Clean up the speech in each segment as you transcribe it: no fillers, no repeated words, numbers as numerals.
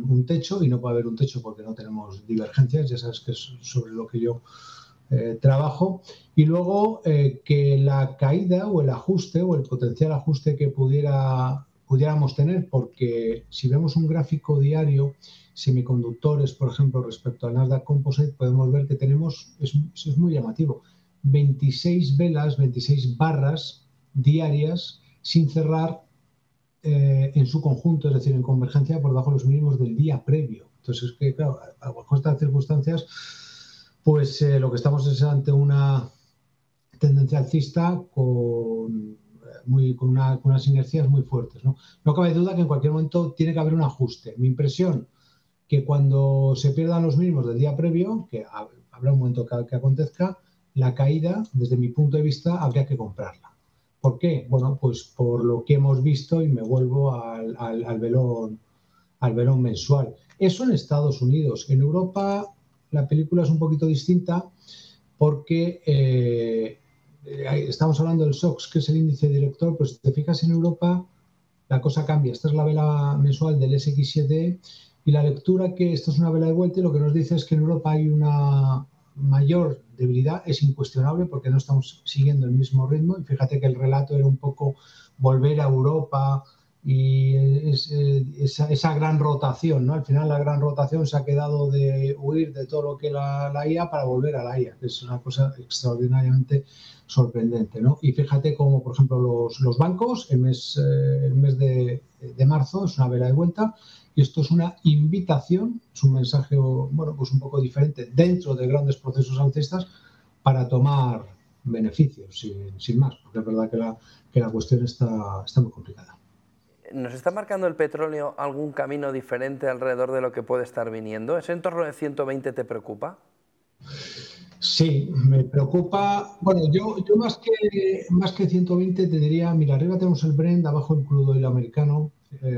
un techo, y no puede haber un techo porque no tenemos divergencias, ya sabes que es sobre lo que yo trabajo. Y luego que la caída o el ajuste o el potencial ajuste que pudiéramos tener, porque si vemos un gráfico diario, semiconductores, por ejemplo, respecto al Nasdaq Composite, podemos ver que tenemos, es muy llamativo, 26 velas, 26 barras diarias sin cerrar en su conjunto, es decir, en convergencia por debajo de los mínimos del día previo. Entonces, es que, claro, bajo estas circunstancias, pues lo que estamos es ante una tendencia alcista con unas inercias muy fuertes, ¿no? No cabe duda que en cualquier momento tiene que haber un ajuste. Mi impresión que cuando se pierdan los mínimos del día previo, que habrá un momento que acontezca, la caída, desde mi punto de vista, habría que comprarla. ¿Por qué? Bueno, pues por lo que hemos visto, y me vuelvo al velón mensual. Eso en Estados Unidos. En Europa la película es un poquito distinta porque estamos hablando del SOX, que es el índice director, pues si te fijas en Europa la cosa cambia. Esta es la vela mensual del SX7 y la lectura que esta es una vela de vuelta y lo que nos dice es que en Europa hay una mayor debilidad, es incuestionable porque no estamos siguiendo el mismo ritmo y fíjate que el relato era un poco volver a Europa y esa gran rotación, ¿no? Al final la gran rotación se ha quedado de huir de todo lo que la IA para volver a la IA, que es una cosa extraordinariamente sorprendente, ¿no? Y fíjate como, por ejemplo, los bancos, el mes de marzo es una vela de vuelta y esto es una invitación, es un mensaje, bueno, pues un poco diferente dentro de grandes procesos alcistas para tomar beneficios, sin más, porque es verdad que la cuestión está muy complicada. ¿Nos está marcando el petróleo algún camino diferente alrededor de lo que puede estar viniendo? ¿Ese entorno de 120 te preocupa? Sí, me preocupa. Bueno, yo más que 120 te diría, mira, arriba tenemos el Brent, abajo el crudo oil americano.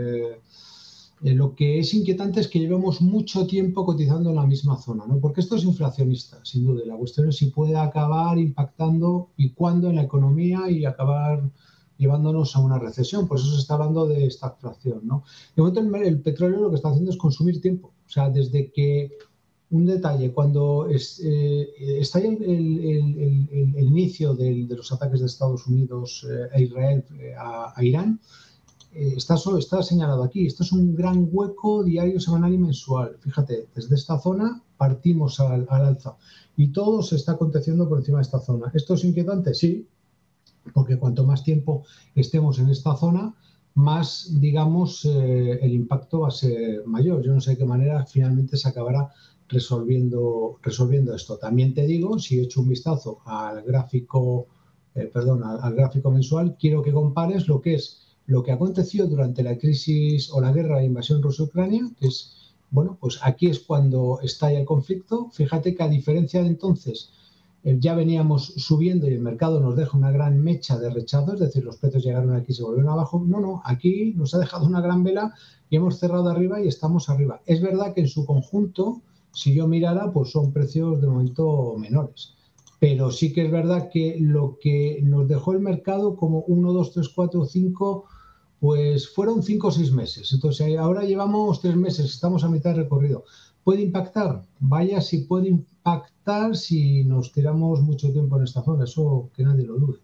Lo que es inquietante es que llevamos mucho tiempo cotizando en la misma zona, ¿no? Porque esto es inflacionista, sin duda. La cuestión es si puede acabar impactando y cuándo en la economía y acabar llevándonos a una recesión. Por eso se está hablando de estagflación, ¿no? De momento el petróleo lo que está haciendo es consumir tiempo. O sea, desde que un detalle, cuando estalla el inicio de los ataques de Estados Unidos a Israel, a Irán, está señalado aquí. Esto es un gran hueco diario, semanal y mensual. Fíjate, desde esta zona partimos al alza y todo se está aconteciendo por encima de esta zona. ¿Esto es inquietante? Sí, porque cuanto más tiempo estemos en esta zona, más, digamos, el impacto va a ser mayor. Yo no sé de qué manera finalmente se acabará resolviendo esto. También te digo, si he hecho un vistazo al gráfico, al gráfico mensual, quiero que compares lo que aconteció durante la crisis o la guerra de invasión Rusia-Ucrania, que es, bueno, pues aquí es cuando estalla el conflicto. Fíjate que a diferencia de entonces, ya veníamos subiendo y el mercado nos deja una gran mecha de rechazo, es decir, los precios llegaron aquí y se volvieron abajo. No, aquí nos ha dejado una gran vela y hemos cerrado arriba y estamos arriba. Es verdad que en su conjunto, si yo mirara, pues son precios de momento menores. Pero sí que es verdad que lo que nos dejó el mercado como 1, 2, 3, 4, 5, pues fueron 5 o 6 meses. Entonces ahora llevamos 3 meses, estamos a mitad de recorrido. ¿Puede impactar? Vaya si puede impactar si nos tiramos mucho tiempo en esta zona, eso que nadie lo dude.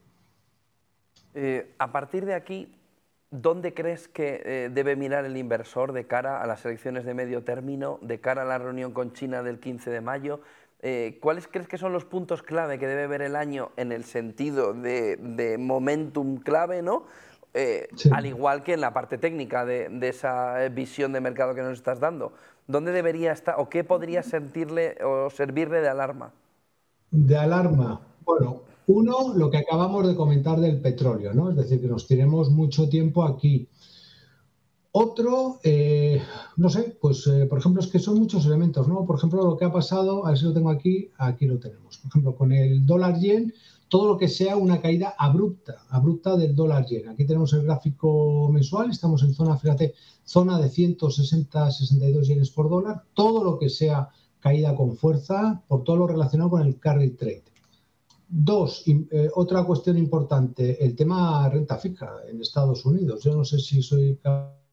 A partir de aquí, ¿dónde crees que debe mirar el inversor de cara a las elecciones de medio término, de cara a la reunión con China del 15 de mayo? ¿Cuáles crees que son los puntos clave que debe ver el año en el sentido de momentum clave, ¿no? Sí. Al igual que en la parte técnica de esa visión de mercado que nos estás dando. ¿Dónde debería estar o qué podría sentirle o servirle de alarma? De alarma. Bueno, uno, lo que acabamos de comentar del petróleo, ¿no? Es decir, que nos tiremos mucho tiempo aquí. Otro, no sé, pues por ejemplo, es que son muchos elementos, ¿no? Por ejemplo, lo que ha pasado, a ver si lo tengo aquí lo tenemos. Por ejemplo, con el dólar yen, todo lo que sea una caída abrupta del dólar yen. Aquí tenemos el gráfico mensual, estamos en zona, fíjate, zona de 160, 62 yenes por dólar. Todo lo que sea caída con fuerza, por todo lo relacionado con el carry trade. Dos, otra cuestión importante, el tema renta fija en Estados Unidos. Yo no sé si soy capaz